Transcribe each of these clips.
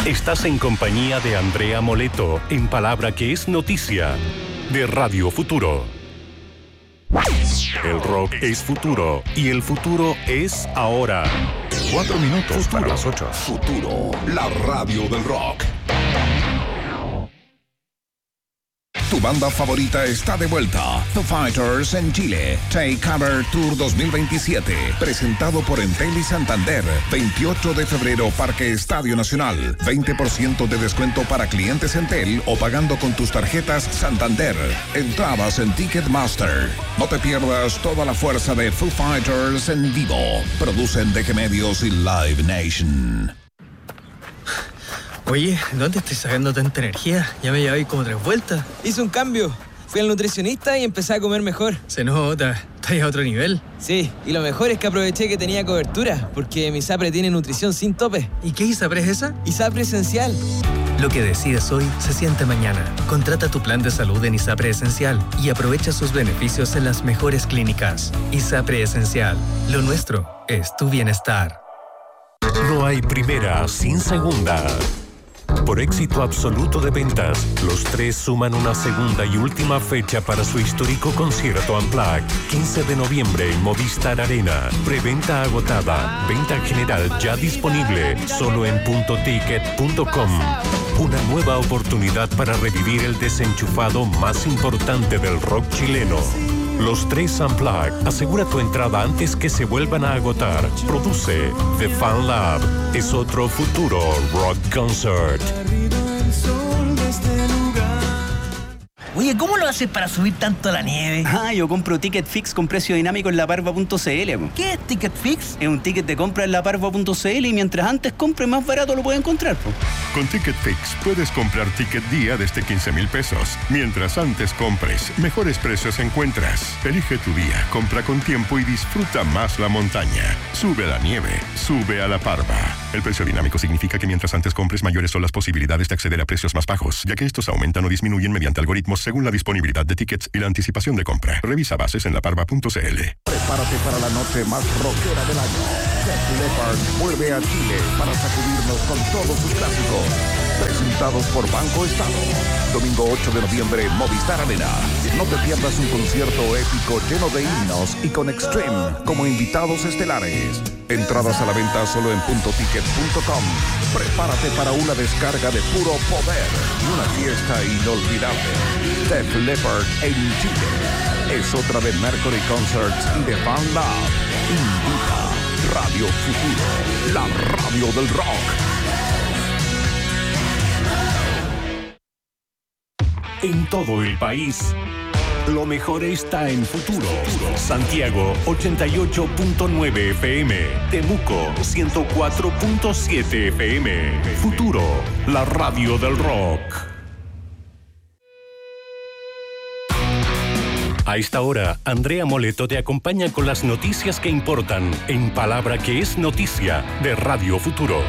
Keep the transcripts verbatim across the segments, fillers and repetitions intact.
Estás en compañía de Andrea Moleto, en Palabra que es Noticia, de Radio Futuro. El rock es futuro y el futuro es ahora. Cuatro minutos Futuro. para las ocho. Futuro, la radio del rock. Tu banda favorita está de vuelta. Foo Fighters en Chile. Take Cover Tour dos mil veintisiete. Presentado por Entel y Santander. veintiocho de febrero, Parque Estadio Nacional. veinte por ciento de descuento para clientes Entel o pagando con tus tarjetas Santander. Entradas en Ticketmaster. No te pierdas toda la fuerza de Foo Fighters en vivo. Producen D G Medios y Live Nation. Oye, ¿dónde estoy sacando tanta energía? Ya me llevé como tres vueltas. Hice un cambio. Fui al nutricionista y empecé a comer mejor. Se nota, estás a otro nivel. Sí, y lo mejor es que aproveché que tenía cobertura, porque mi ISAPRE tiene nutrición sin tope. ¿Y qué ISAPRE es esa? ISAPRE Esencial. Lo que decides hoy se siente mañana. Contrata tu plan de salud en ISAPRE Esencial y aprovecha sus beneficios en las mejores clínicas. ISAPRE Esencial. Lo nuestro es tu bienestar. No hay primera sin segunda. Por éxito absoluto de ventas, los tres suman una segunda y última fecha para su histórico concierto Unplugged. quince de noviembre en Movistar Arena. Preventa agotada. Venta general ya disponible. Solo en punto ticket punto com. Una nueva oportunidad para revivir el desenchufado más importante del rock chileno. Los tres Unplugged. Asegura tu entrada antes que se vuelvan a agotar. Produce The Fan Lab. Es otro futuro rock concert. Oye, ¿cómo lo haces para subir tanto la nieve? Ah, yo compro ticket fix con precio dinámico en la parva punto c l. ¿Qué es Ticket Fix? Es un ticket de compra en la parva punto c l y mientras antes compre, más barato lo puede encontrar. Po. Con Ticket Fix puedes comprar ticket día desde quince mil pesos. Mientras antes compres, mejores precios encuentras. Elige tu día, compra con tiempo y disfruta más la montaña. Sube a la nieve, sube a la parva. El precio dinámico significa que mientras antes compres, mayores son las posibilidades de acceder a precios más bajos, ya que estos aumentan o disminuyen mediante algoritmos según la disponibilidad de tickets y la anticipación de compra. Revisa bases en la parva punto c l. Prepárate para la noche más rockera del año. Def Leppard vuelve a Chile para sacudirnos con todos sus clásicos. Presentados por Banco Estado. Domingo ocho de noviembre, Movistar Arena. No te pierdas un concierto épico lleno de himnos y con Extreme como invitados estelares. Entradas a la venta solo en punto ticket punto com. Prepárate para una descarga de puro poder y una fiesta inolvidable. Def Leppard en Chile. Es otra de Mercury Concerts y de Fan Lab. Invita Radio Futuro, la radio del rock. En todo el país, lo mejor está en Futuro. Santiago ochenta y ocho punto nueve F M. Temuco ciento cuatro punto siete F M. Futuro, la radio del rock. A esta hora, Andrea Moleto te acompaña con las noticias que importan en Palabra que es Noticia de Radio Futuro.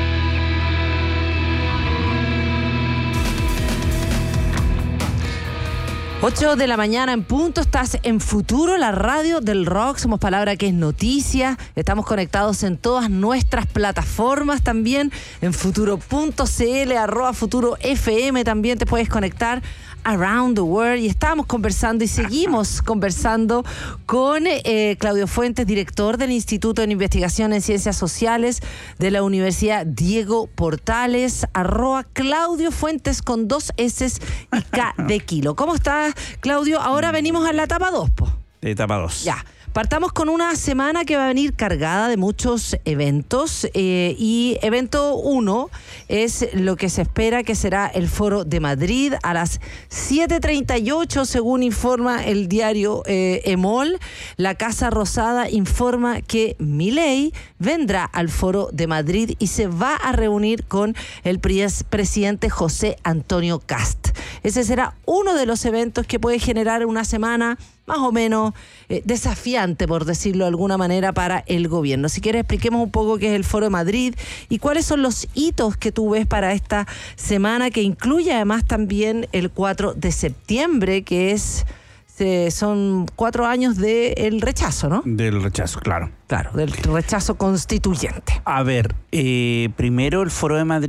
ocho de la mañana en punto, estás en Futuro, la radio del rock, somos Palabra que es Noticia, estamos conectados en todas nuestras plataformas también, en futuro punto c l, arroba Futuro F M, también te puedes conectar around the world, y estábamos conversando y seguimos conversando con eh, Claudio Fuentes, director del Instituto de Investigación en Ciencias Sociales de la Universidad Diego Portales, arroba Claudio Fuentes con dos S y K de kilo. ¿Cómo estás, Claudio? Ahora venimos a la etapa dos, po. Etapa dos. Ya. Partamos con una semana que va a venir cargada de muchos eventos eh, y evento uno es lo que se espera que será el Foro de Madrid a las siete treinta y ocho, según informa el diario eh, EMOL. La Casa Rosada informa que Milei vendrá al Foro de Madrid y se va a reunir con el presidente José Antonio Kast. Ese será uno de los eventos que puede generar una semana más o menos eh, desafiante, por decirlo de alguna manera, para el gobierno. Si quieres, expliquemos un poco qué es el Foro de Madrid y cuáles son los hitos que tú ves para esta semana, que incluye además también el cuatro de septiembre, que es eh, son cuatro años del rechazo, ¿no? Del rechazo, claro. Claro, del rechazo constituyente. A ver, eh, primero el Foro de Madrid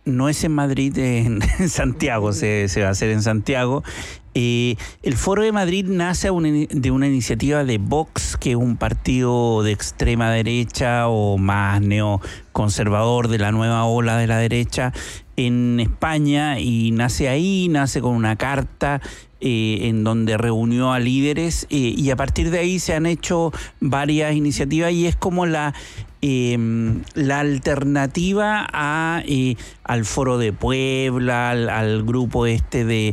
no es en Madrid, en, en Santiago, se, se va a hacer en Santiago. Eh, el Foro de Madrid nace una, de una iniciativa de Vox, que es un partido de extrema derecha o más neoconservador de la nueva ola de la derecha en España, y nace ahí, nace con una carta eh, en donde reunió a líderes eh, y a partir de ahí se han hecho varias iniciativas y es como la... Eh, la alternativa a eh, al Foro de Puebla, al, al grupo este de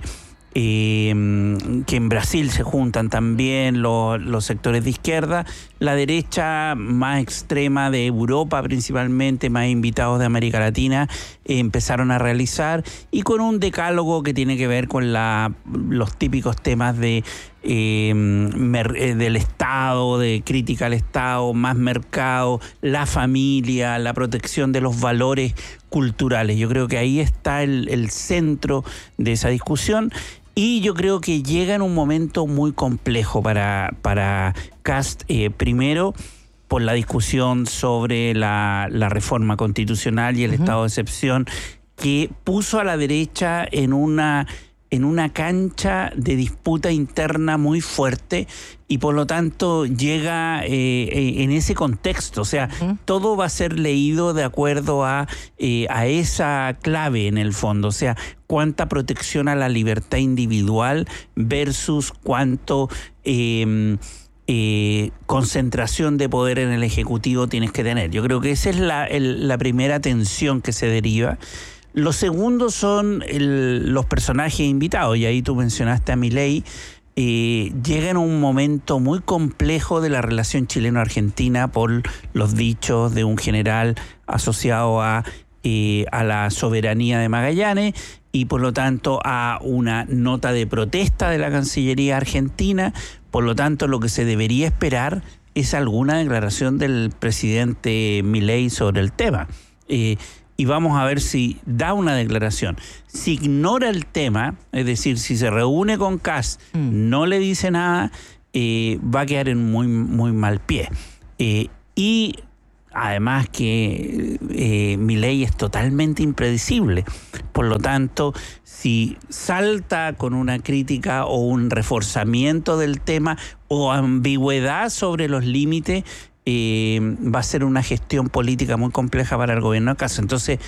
eh, que en Brasil se juntan también los, los sectores de izquierda, la derecha más extrema de Europa principalmente, más invitados de América Latina, eh, empezaron a realizar, y con un decálogo que tiene que ver con la, los típicos temas de Eh, mer, eh, del Estado, de crítica al Estado, más mercado, la familia, la protección de los valores culturales. Yo creo que ahí está el, el centro de esa discusión, y yo creo que llega en un momento muy complejo para, para Kast, eh, primero por la discusión sobre la, la reforma constitucional y el uh-huh. estado de excepción, que puso a la derecha en una... en una cancha de disputa interna muy fuerte, y por lo tanto llega eh, en ese contexto. O sea, uh-huh. todo va a ser leído de acuerdo a, eh, a esa clave en el fondo. O sea, cuánta protección a la libertad individual versus cuánto eh, eh, concentración de poder en el Ejecutivo tienes que tener. Yo creo que esa es la, el, la primera tensión que se deriva. Los segundos son el, los personajes invitados, y ahí tú mencionaste a Milei. Eh, llega en un momento muy complejo de la relación chileno-argentina por los dichos de un general asociado a, eh, a la soberanía de Magallanes, y por lo tanto a una nota de protesta de la Cancillería argentina. Por lo tanto, lo que se debería esperar es alguna declaración del presidente Milei sobre el tema. Eh, Y vamos a ver si da una declaración. Si ignora el tema, es decir, si se reúne con Kast, mm. no le dice nada, eh, va a quedar en muy, muy mal pie. Eh, y además que eh, Milei es totalmente impredecible. Por lo tanto, si salta con una crítica o un reforzamiento del tema o ambigüedad sobre los límites, Eh, va a ser una gestión política muy compleja para el gobierno de Kast. Entonces,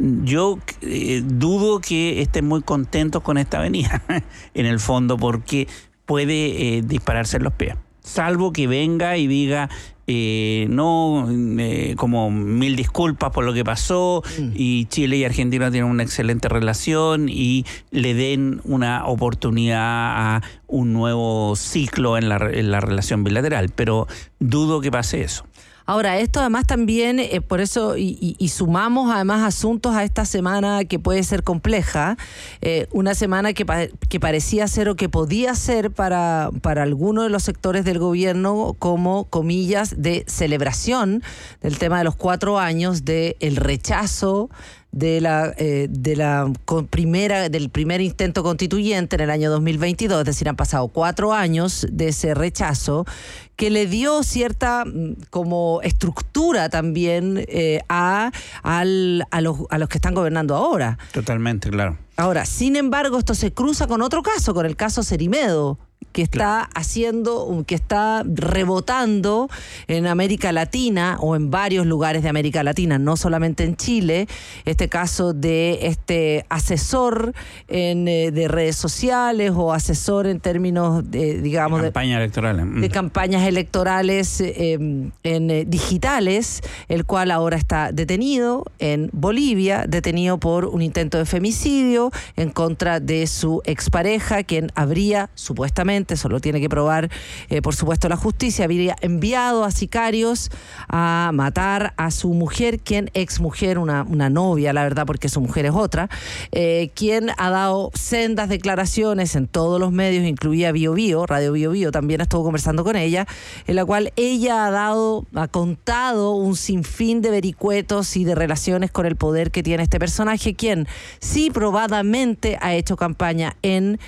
yo eh, dudo que estén muy contentos con esta venida, en el fondo, porque puede eh, dispararse en los pies. Salvo que venga y diga, eh, no, eh, como mil disculpas por lo que pasó, mm. y Chile y Argentina tienen una excelente relación, y le den una oportunidad a un nuevo ciclo en la, en la relación bilateral. Pero dudo que pase eso. Ahora, esto además también, eh, por eso, y, y, y sumamos además asuntos a esta semana que puede ser compleja, eh, una semana que, pa- que parecía ser o que podía ser para, para algunos de los sectores del gobierno como, comillas, de celebración del tema de los cuatro años del rechazo de la eh, de la primera del primer intento constituyente en el año dos mil veintidós, es decir, han pasado cuatro años de ese rechazo que le dio cierta como estructura también eh, a al, a los a los que están gobernando ahora. Totalmente, claro. Ahora, sin embargo, esto se cruza con otro caso, con el caso Cerimedo, que está haciendo, que está rebotando en América Latina o en varios lugares de América Latina, no solamente en Chile. Este caso de este asesor en, de redes sociales o asesor en términos de, digamos, de campañas electorales, de campañas electorales eh, en eh, digitales, el cual ahora está detenido en Bolivia, detenido por un intento de femicidio en contra de su expareja, quien habría supuestamente, solo tiene que probar, eh, por supuesto, la justicia, habría enviado a sicarios a matar a su mujer, quien ex mujer, una, una novia, la verdad, porque su mujer es otra, eh, quien ha dado sendas declaraciones en todos los medios, incluía Bio Bio, Radio Bio Bio, también estuvo conversando con ella, en la cual ella ha dado, ha contado un sinfín de vericuetos y de relaciones con el poder que tiene este personaje, quien sí probadamente ha hecho campaña en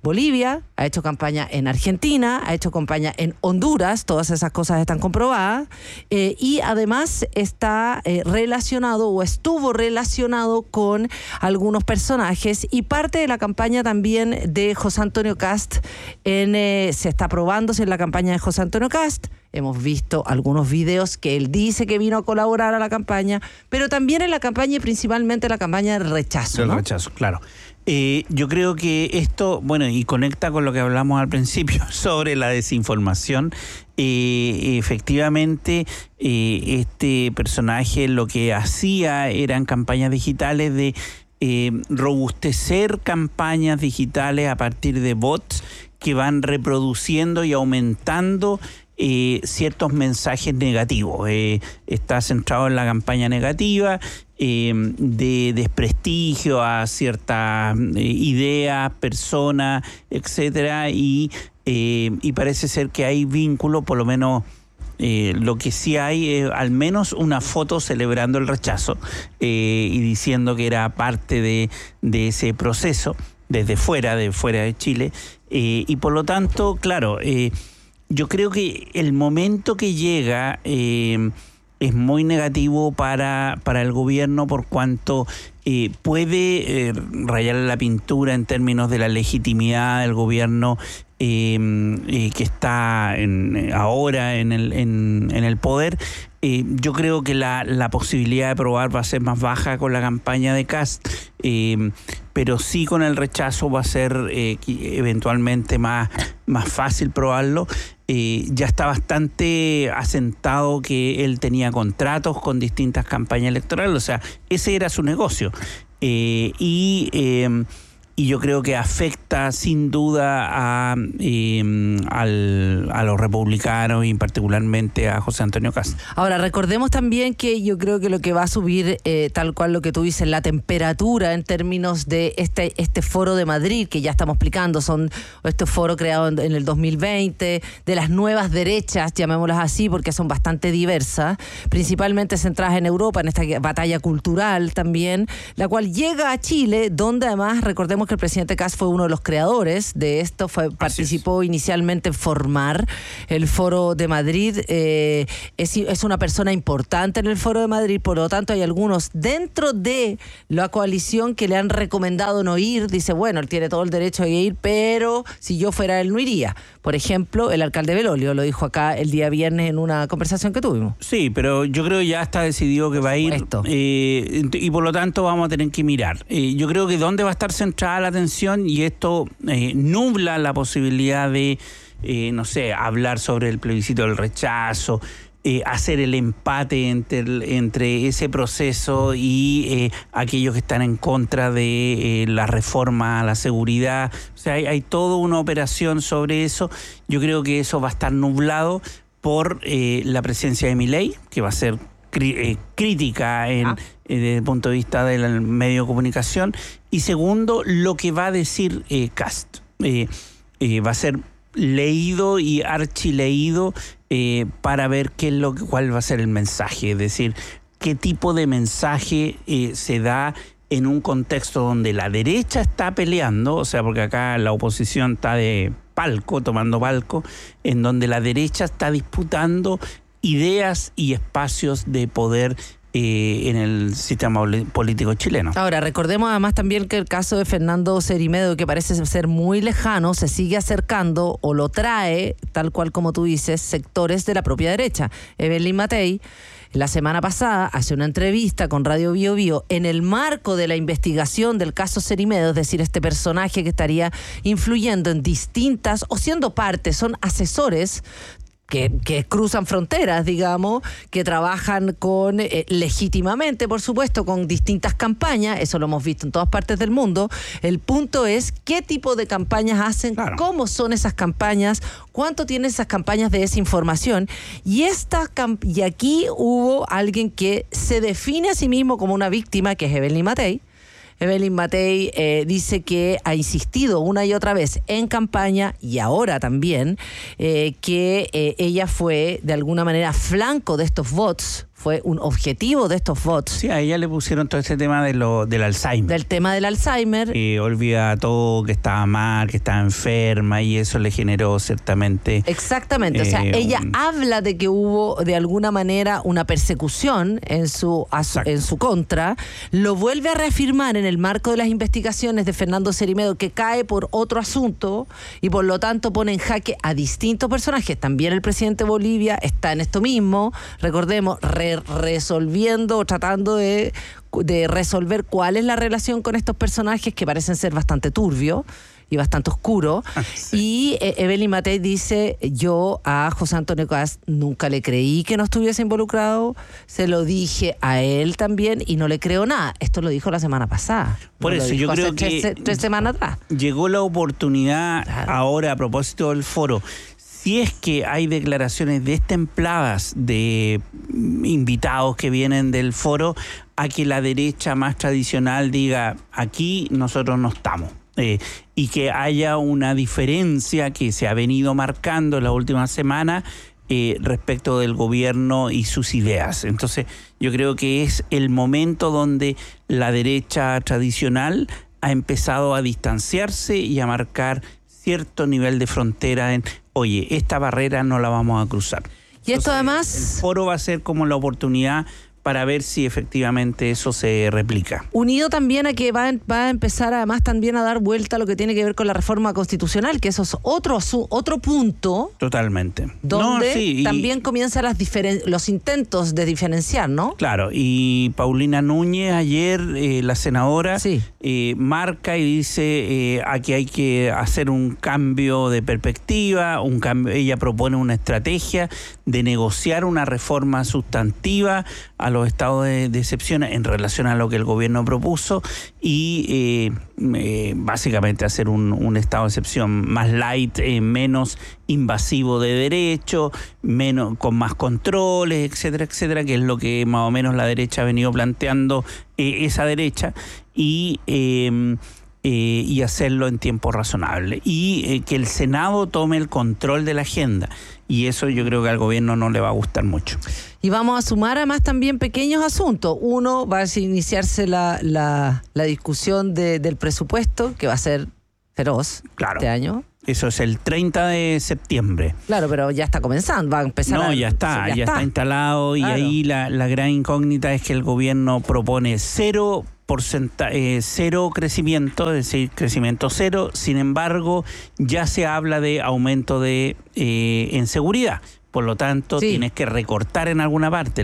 Bolivia, ha hecho campaña en Argentina, ha hecho campaña en Honduras, todas esas cosas están comprobadas, eh, y además está eh, relacionado o estuvo relacionado con algunos personajes, y parte de la campaña también de José Antonio Kast en, eh, se está probándose en la campaña de José Antonio Kast. Hemos visto algunos videos que él dice que vino a colaborar a la campaña, pero también en la campaña y principalmente en la campaña del rechazo, Del ¿no? rechazo, claro. Eh, yo creo que esto, bueno, y conecta con lo que hablamos al principio sobre la desinformación. Eh, efectivamente, eh, este personaje lo que hacía eran campañas digitales de eh, robustecer campañas digitales a partir de bots que van reproduciendo y aumentando Eh, ciertos mensajes negativos. Eh, está centrado en la campaña negativa, eh, de desprestigio a ciertas eh, ideas, personas, etcétera, y, eh, y parece ser que hay vínculo, por lo menos eh, lo que sí hay es al menos una foto celebrando el rechazo eh, y diciendo que era parte de, de ese proceso desde fuera, de fuera de Chile, eh, y por lo tanto, claro, eh, yo creo que el momento que llega eh, es muy negativo para, para el gobierno por cuanto eh, puede eh, rayar la pintura en términos de la legitimidad del gobierno eh, eh, que está en, ahora en el, en, en el poder. Eh, yo creo que la, la posibilidad de probar va a ser más baja con la campaña de Kast, eh, pero sí con el rechazo va a ser eh, eventualmente más, más fácil probarlo. Eh, ya está bastante asentado que él tenía contratos con distintas campañas electorales, o sea, ese era su negocio. Eh, y... Eh, Y yo creo que afecta sin duda a, eh, al, a los republicanos y particularmente a José Antonio Kast. Ahora, recordemos también que yo creo que lo que va a subir, eh, tal cual lo que tú dices, la temperatura en términos de este este foro de Madrid, que ya estamos explicando, son estos foros creados en, en el dos mil veinte, de las nuevas derechas, llamémoslas así, porque son bastante diversas, principalmente centradas en Europa, en esta batalla cultural también, la cual llega a Chile, donde además, recordemos que el presidente Kast fue uno de los creadores de esto, fue, participó es. inicialmente en formar el Foro de Madrid, eh, es, es una persona importante en el Foro de Madrid, por lo tanto hay algunos dentro de la coalición que le han recomendado no ir, dice, bueno, él tiene todo el derecho de ir, pero si yo fuera él no iría. Por ejemplo, el alcalde Belolio lo dijo acá el día viernes en una conversación que tuvimos. Sí, pero yo creo que ya está decidido que va a ir, eh, y por lo tanto vamos a tener que mirar. Eh, yo creo que dónde va a estar centrada la atención, y esto eh, nubla la posibilidad de, eh, no sé, hablar sobre el plebiscito del rechazo, eh, hacer el empate entre, entre ese proceso y eh, aquellos que están en contra de eh, la reforma a la seguridad. O sea, hay, hay toda una operación sobre eso. Yo creo que eso va a estar nublado por eh, la presencia de Milei, que va a ser Eh, crítica en, ah. eh, desde el punto de vista del medio de comunicación, y segundo, lo que va a decir eh, Kast. Eh, eh, va a ser leído y archileído eh, para ver qué es lo cuál va a ser el mensaje, es decir, qué tipo de mensaje eh, se da en un contexto donde la derecha está peleando, o sea, porque acá la oposición está de palco, tomando palco, en donde la derecha está disputando ideas y espacios de poder eh, en el sistema político chileno. Ahora, recordemos además también que el caso de Fernando Cerimedo, que parece ser muy lejano, se sigue acercando o lo trae, tal cual como tú dices, sectores de la propia derecha. Evelyn Matei, la semana pasada, hace una entrevista con Radio Bio Bio en el marco de la investigación del caso Cerimedo, es decir, este personaje que estaría influyendo en distintas, o siendo parte, son asesores Que, que cruzan fronteras, digamos, que trabajan con eh, legítimamente, por supuesto, con distintas campañas, eso lo hemos visto en todas partes del mundo. El punto es qué tipo de campañas hacen, claro, cómo son esas campañas, cuánto tienen esas campañas de desinformación. Y, esta, y aquí hubo alguien que se define a sí mismo como una víctima, que es Evelyn Matei. Evelyn Matei eh, dice que ha insistido una y otra vez en campaña y ahora también eh, que eh, ella fue de alguna manera flanco de estos bots, fue un objetivo de estos bots. Sí, a ella le pusieron todo este tema de lo, del Alzheimer. Del tema del Alzheimer. Que olvida todo, que estaba mal, que estaba enferma, y eso le generó ciertamente... Exactamente, eh, o sea, ella un... habla de que hubo de alguna manera una persecución en su, su en su contra, lo vuelve a reafirmar en el marco de las investigaciones de Fernando Cerimedo, que cae por otro asunto, y por lo tanto pone en jaque a distintos personajes. También el presidente de Bolivia está en esto mismo, recordemos, re resolviendo o tratando de, de resolver cuál es la relación con estos personajes que parecen ser bastante turbios y bastante oscuros. Ah, sí. Y eh, Evelyn Matei dice, yo a José Antonio Kast nunca le creí que no estuviese involucrado, se lo dije a él también y no le creo nada. Esto lo dijo la semana pasada. Por no eso yo creo que tres, tres semanas atrás. Llegó la oportunidad, claro, ahora a propósito del foro. Si es que hay declaraciones destempladas de invitados que vienen del foro, a que la derecha más tradicional diga, aquí nosotros no estamos. Eh, y que haya una diferencia que se ha venido marcando en la última semana eh, respecto del gobierno y sus ideas. Entonces, yo creo que es el momento donde la derecha tradicional ha empezado a distanciarse y a marcar cierto nivel de frontera en, oye, esta barrera no la vamos a cruzar. Y esto, entonces, además... El foro va a ser como la oportunidad para ver si efectivamente eso se replica. Unido también a que va, va a empezar además también a dar vuelta a lo que tiene que ver con la reforma constitucional, que eso es otro, otro punto. Totalmente. Donde no, sí, también y, comienzan las diferen- los intentos de diferenciar, ¿no? Claro, y Paulina Núñez ayer, eh, la senadora, sí. eh, marca y dice eh, aquí hay que hacer un cambio de perspectiva, un cambio, ella propone una estrategia de negociar una reforma sustantiva a los estados de, de excepción en relación a lo que el gobierno propuso y eh, eh, básicamente hacer un, un estado de excepción más light, eh, menos invasivo de derechos, menos, con más controles, etcétera, etcétera, que es lo que más o menos la derecha ha venido planteando, eh, esa derecha, y... Eh, Eh, y hacerlo en tiempo razonable. Y eh, que el Senado tome el control de la agenda. Y eso yo creo que al gobierno no le va a gustar mucho. Y vamos a sumar además también pequeños asuntos. Uno, va a iniciarse la, la, la discusión de, del presupuesto, que va a ser feroz, claro, este año. Eso es el treinta de septiembre. Claro, pero ya está comenzando, va a empezar. No, a, ya está, ya, ya está. está instalado, claro. Y ahí la, la gran incógnita es que el gobierno propone cero porcentaje, eh, cero crecimiento, es decir, crecimiento cero. Sin embargo, ya se habla de aumento de eh, en seguridad. Por lo tanto, sí, tienes que recortar en alguna parte.